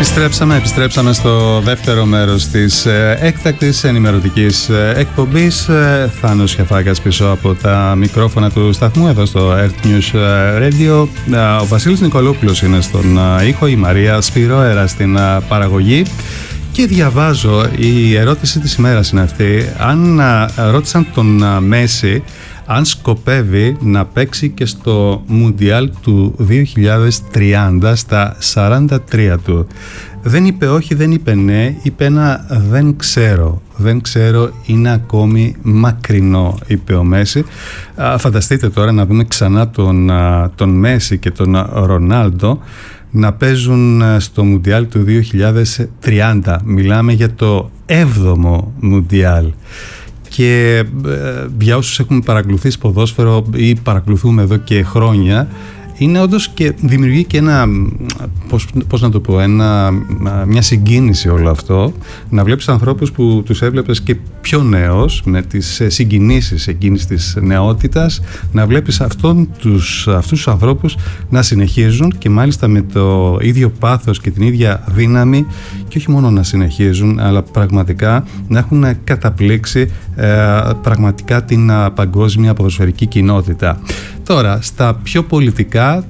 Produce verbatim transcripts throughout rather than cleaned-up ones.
Επιστρέψαμε, επιστρέψαμε στο δεύτερο μέρος της ε, έκτακτης ενημερωτικής ε, εκπομπής. Ε, Θάνος Χιαφάκας πίσω από τα μικρόφωνα του σταθμού εδώ στο Earth News Radio. Ε, ο Βασίλης Νικολόπουλος είναι στον ε, ήχο, η Μαρία Σπυρόερα στην ε, παραγωγή. Και διαβάζω, η ερώτηση της ημέρας είναι αυτή. Αν ε, ρώτησαν τον ε, Μέση αν σκοπεύει να παίξει και στο Μουντιάλ του δύο χιλιάδες τριάντα στα σαράντα τρία του. Δεν είπε όχι, δεν είπε ναι, είπε ένα δεν ξέρω. Δεν ξέρω, είναι ακόμη μακρινό, είπε ο Μέση. Α, φανταστείτε τώρα να δούμε ξανά τον, τον Μέση και τον Ρονάλντο να παίζουν στο Μουντιάλ του δύο χιλιάδες τριάντα. Μιλάμε για το έβδομο Μουντιάλ. Και ε, για όσους έχουμε παρακολουθήσει ποδόσφαιρο ή παρακολουθούμε εδώ και χρόνια, είναι όντως και δημιουργεί και ένα, πώς, πώς να το πω, ένα, μια συγκίνηση όλο αυτό. Να βλέπεις ανθρώπους που τους έβλεπες και πιο νέος, με τις συγκινήσεις εκείνης της νεότητας, να βλέπεις αυτόν τους, αυτούς τους ανθρώπους να συνεχίζουν και μάλιστα με το ίδιο πάθος και την ίδια δύναμη, και όχι μόνο να συνεχίζουν, αλλά πραγματικά να έχουν καταπλήξει ε, πραγματικά την παγκόσμια ποδοσφαιρική κοινότητα. Τώρα, στα πιο πολιτικά,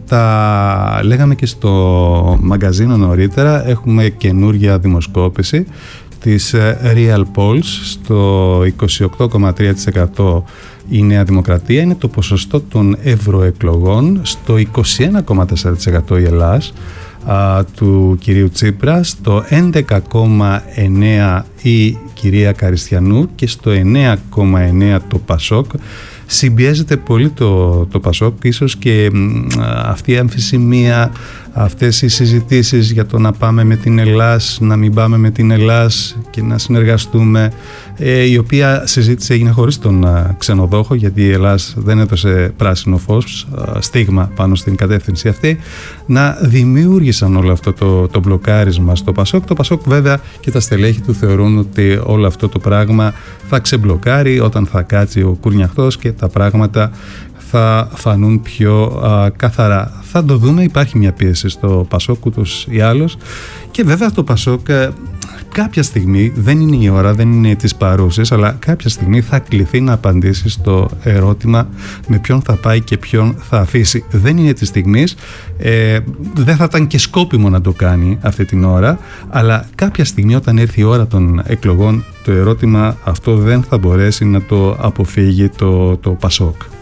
τα λέγαμε και στο μαγκαζίνο νωρίτερα, έχουμε καινούργια δημοσκόπηση της Real Polls. Στο είκοσι οκτώ κόμμα τρία τοις εκατό η Νέα Δημοκρατία, είναι το ποσοστό των ευρωεκλογών. Στο είκοσι ένα κόμμα τέσσερα τοις εκατό η Ελλάς α, του κυρίου Τσίπρα, στο έντεκα κόμμα εννέα τοις εκατό η κυρία Καριστιανού και στο εννέα κόμμα εννέα τοις εκατό το Πασόκ. Συμπιέζεται πολύ το, το Πασόκ, ίσως και μ, αυτή η αμφισημία, αυτές οι συζητήσεις για το να πάμε με την Ελλάς, να μην πάμε με την Ελλάς και να συνεργαστούμε, ε, η οποία συζήτηση έγινε χωρίς τον α, ξενοδόχο, γιατί η Ελλάς δεν έδωσε πράσινο φως, α, στίγμα πάνω στην κατεύθυνση αυτή, να δημιούργησαν όλο αυτό το, το μπλοκάρισμα στο Πασόκ. Το Πασόκ βέβαια και τα στελέχη του θεωρούν ότι όλο αυτό το πράγμα θα ξεμπλοκάρει όταν θα κάτσει ο Κουρνιαχτός και τα πράγματα θα φανούν πιο α, καθαρά. Θα το δούμε, υπάρχει μια πίεση στο Πασόκ ούτως ή άλλως, και βέβαια το Πασόκ κάποια στιγμή, δεν είναι η ώρα, δεν είναι της παρούσης, αλλά κάποια στιγμή θα κληθεί να απαντήσει στο ερώτημα με ποιον θα πάει και ποιον θα αφήσει. Δεν είναι της στιγμής, ε, δεν θα ήταν και σκόπιμο να το κάνει αυτή την ώρα, αλλά κάποια στιγμή όταν έρθει η ώρα των εκλογών, το ερώτημα αυτό δεν θα μπορέσει να το αποφύγει το, το Πασόκ.